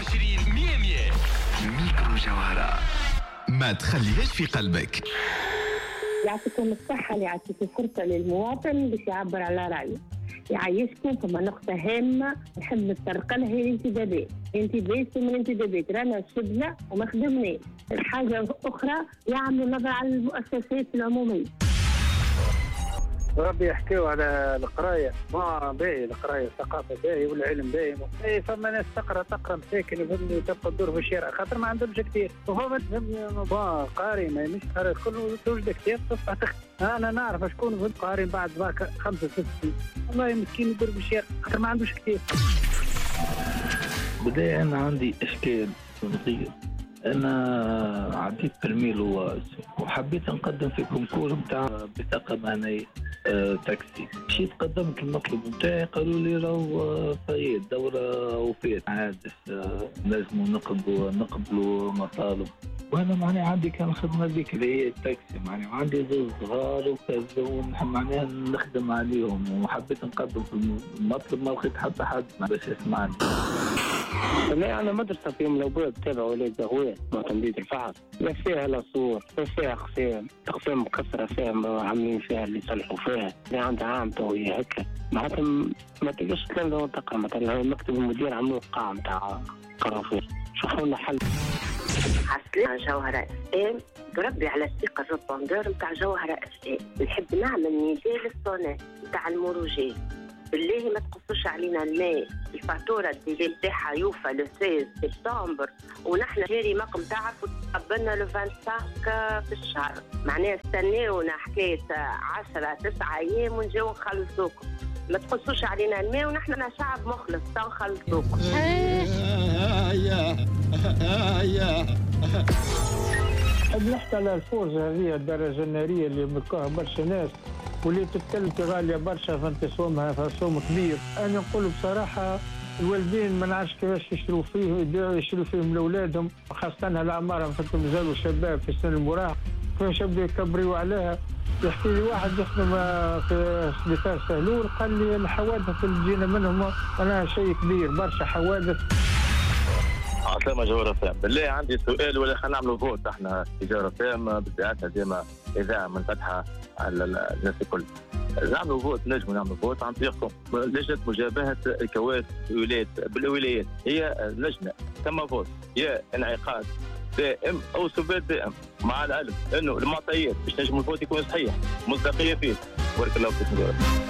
25 100 ميكرو جوهرة ما تخليهاش في قلبك. يعطيكم الصحة اللي يعطيكم فرصة للمواطن باش يعبر على رأيه. يعيشكم فما نقطة هامة نحب نتطرق لها، هي الانتدابات. انتدابات من الانتدابات رانا شبنا وما خدمناش. الحاجة أخرى يعملوا نظر على المؤسسات العمومية. ربي يحكيوا على القرايه، ما باهي القرايه، الثقافه باهي والعلم باهي. اي فما ناس تقرا مساكن وفهمني وتبقى تدور في الشارع خاطر ما عندهمش كثير، وهو تفهمني قاري ما مش قاري كله توجد كثير تصبح تخدم. انا نعرف شكون قاري بعد 5 6 سنين والله مسكين يدور في الشارع خاطر ما عندوش كثير. بداية أنا عندي إشكال صغير. أنا عديت برميل وحبيت نقدم في كونكور متاع بطاقة مهنية تاكسي. مشيت قدمت المطلب متاعي، قالوا لي راهو فايت دورة وفات عادش لازم نقبلوا مطالب. وانا معناها عندي كان خدمه ذيك اللي هي التاكسي، معناها عندي زوج صغار وكذا معناها نخدم عليهم، وحبيت نقدم في المطلب ما لقيت حتى حد باش يسمعني. لا أنا مدرسة في الأبواب تابع ولاد زهوان معتمدية الفحص، لا فيها لا صور لا فيها أقسام مكسرة فيها عاملين فيها اللي يصلحوا فيها، لا عندها عام توهية هكا معناتها ما تقدرش تلام لو تقرا مثلا مكتب المدير عملوا قاعة متاع قرا فيه. شوفوا لنا حل. عسلامة جوهرة FM بربي على الثقة الريبوندور متاع جوهرة FM. نحب نعمل نداء للصونات متاع المروجين، بالله ما تقصوش علينا الماء. الفاتورة الديلي تاعها يوفى لو 16 سبتمبر ونحن جاري مقم تعرفوا تقبلنا لو 25 في الشهر، معناها استناونا حكاية 10-9 أيام ونجاو نخلصوكم. ما تقصوش علينا الماء ونحن شعب مخلص تنخلصوكم. نحكي على الفرصة هذه الدرجة النارية اللي ملكوها برشا ناس واللي تتكلف غالية برشا فانتصومها فصوم كبير. أنا نقول بصراحة الوالدين ما نعرفش كيفاش يشروا فيه يشروا فيهم لأولادهم، خاصة الأعمار مازالوا شباب في سن المراهقة، كيفاش يبدأوا يكبروا عليها. يحكي لي واحد يخدم في سبيطار سهلول قال لي الحوادث اللي جينا منهم أنا شيء كبير برشا حوادث. عسلامة جوهرة فام، بالله عندي سؤال ولا خلينا نعملوا فوت احنا في جوهرة فام بداياتنا ديما إذاعة منفتحة على الناس الكل. نعملوا فوت، نجموا نعملوا فوت عن طريقكم لجنة مجابهة الكوارث بالولايات. هي لجنة ثم فوت يا انعقاد دائم أو سبات دائم، مع العلم إنه المعطيات باش نجموا الفوت يكون صحيح مصداقية فيه. بارك الله فيكم.